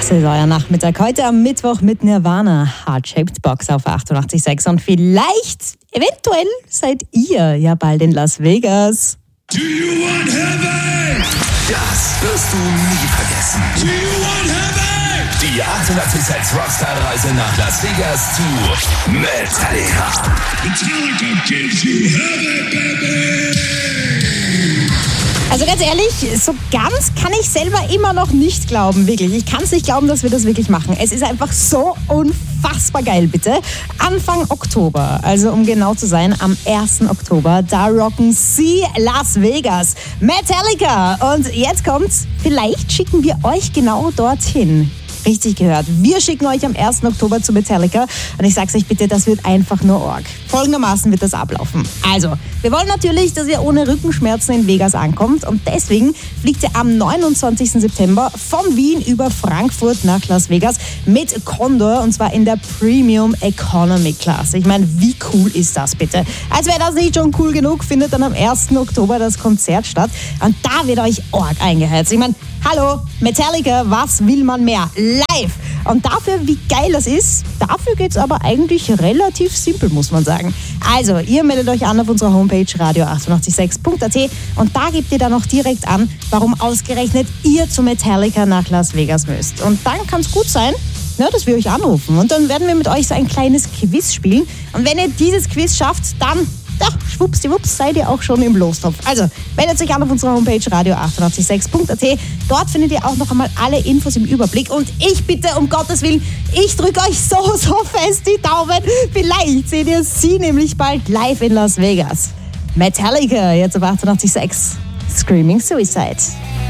Das ist euer Nachmittag. Heute am Mittwoch mit Nirvana. Heart-Shaped Box auf 88.6. Und vielleicht, eventuell, seid ihr ja bald in Las Vegas. Do you want heaven? Das wirst du nie vergessen. Do you want heaven? Die 88.6 Rockstar-Reise nach Las Vegas zu Metallica. Metallica gives you heaven, baby! Also ganz ehrlich, so ganz kann ich selber immer noch nicht glauben, wirklich. Ich kann es nicht glauben, dass wir das wirklich machen. Es ist einfach so unfassbar geil, bitte. Anfang Oktober, also um genau zu sein, am 1. Oktober, da rocken sie Las Vegas. Metallica. Und jetzt kommt's, vielleicht schicken wir euch genau dorthin. Richtig gehört. Wir schicken euch am 1. Oktober zu Metallica und ich sag's euch bitte, das wird einfach nur Org. Folgendermaßen wird das ablaufen. Also, wir wollen natürlich, dass ihr ohne Rückenschmerzen in Vegas ankommt und deswegen fliegt ihr am 29. September von Wien über Frankfurt nach Las Vegas mit Condor und zwar in der Premium Economy Class. Ich meine, wie cool ist das bitte? Als wäre das nicht schon cool genug, findet dann am 1. Oktober das Konzert statt und da wird euch Org eingeheizt. Ich meine, hallo, Metallica, was will man mehr? Live! Und dafür, wie geil das ist, dafür geht's aber eigentlich relativ simpel, muss man sagen. Also, ihr meldet euch an auf unserer Homepage radio886.at und da gebt ihr dann noch direkt an, warum ausgerechnet ihr zu Metallica nach Las Vegas müsst. Und dann kann es gut sein, dass wir euch anrufen und dann werden wir mit euch so ein kleines Quiz spielen. Und wenn ihr dieses Quiz schafft, dann schwuppsdiwupps, seid ihr auch schon im Lostopf. Also, meldet euch an auf unserer Homepage radio886.at. Dort findet ihr auch noch einmal alle Infos im Überblick. Und ich bitte, um Gottes Willen, ich drücke euch so fest die Daumen. Vielleicht seht ihr sie nämlich bald live in Las Vegas. Metallica, jetzt auf 88.6. Screaming Suicide.